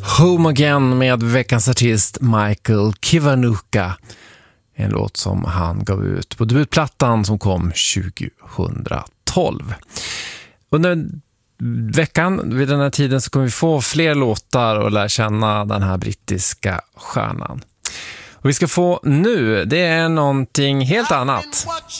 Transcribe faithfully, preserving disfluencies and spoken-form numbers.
Home Again med veckans artist Michael Kiwanuka. En låt som han gav ut på debutplattan som kom tjugohundratolv. Under veckan vid den här tiden så kommer vi få fler låtar och lära känna den här brittiska stjärnan. Och vi ska få nu, det är någonting helt annat.